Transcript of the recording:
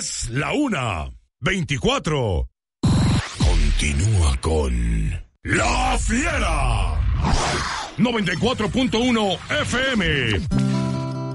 Es la 1:24. Continúa con La Fiera. 94.1 FM.